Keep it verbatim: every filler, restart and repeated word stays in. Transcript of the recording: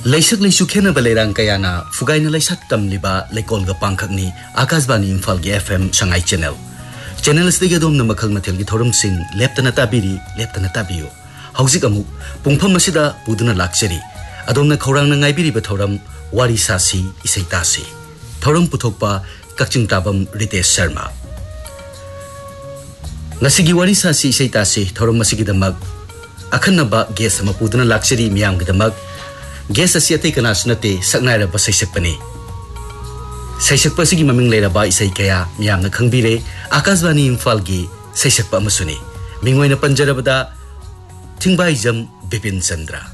Laisak laisu khena balerang kayana fugaina laisat tamliba lekol ga pangkhakni Akashbani Imphal gi F M Shanghai channel. Channel stage dom na makhal mathel gi thorum sing leptana tabiri leptana tabiyo. Haujik amu pungpham masida buduna lakchari. Adom na khorang na ngaibiri ba thoram wari sasi isai tasi. Thoram puthokpa Kakching Tabam Ritesh Sharma. Ngasigi wari sasi isai tasi thoram masigi damak akhanaba guest ama puduna lakchari miyam gi damak guest asi atai kana sunate saknaira ba saisakpani. Saisakpa sigi maming leira ba isai kaya miyam na khangbire Akashbani Imphal gi saisakpa amasuni. Mingoi na panjarabada Thingbai Jam Bipin Chandra.